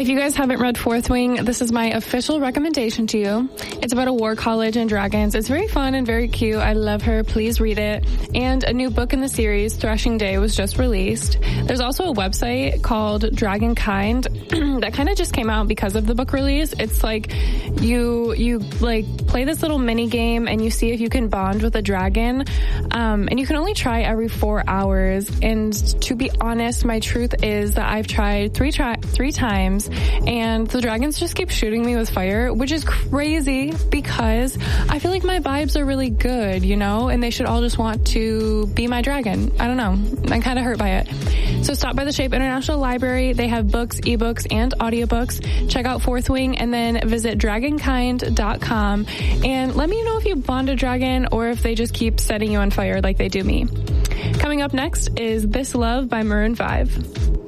If you guys haven't read Fourth Wing, this is my official recommendation to you. It's about a war college and dragons. It's very fun and very cute. I love her. Please read it. And a new book in the series, Threshing Day, was just released. There's also a website called Dragonkind that kind of just came out because of the book release. It's like you like play this little mini game and you see if you can bond with a dragon. And you can only try every 4 hours. And to be honest, my truth is that I've tried three times and the dragons just keep shooting me with fire, which is crazy because I feel like my vibes are really good, you know, and they should all just want to be my dragon. I don't know. I'm kind of hurt by it. So stop by the Shape International Library. They have books, ebooks, and audiobooks. Check out Fourth Wing and then visit dragonkind.com and let me know if you bond a dragon or if they just keep setting you on fire like they do me. Coming up next is This Love by Maroon 5.